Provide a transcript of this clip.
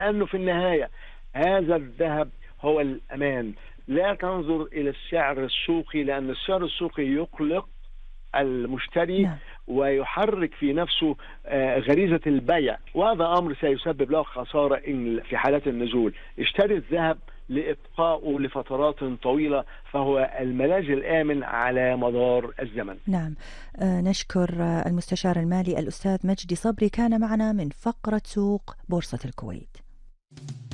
لأنه في النهاية هذا الذهب هو الأمان. لا تنظر إلى السعر السوقي، لأن السعر السوقي يقلق المشتري نعم. ويحرك في نفسه غريزة البيع، وهذا أمر سيسبب له خسارة في حالات النزول. اشتري الذهب لإبقائه لفترات طويلة، فهو الملاذ الآمن على مدار الزمن. نعم. نشكر المستشار المالي الأستاذ مجدي صبري، كان معنا من فقرة سوق بورصة الكويت.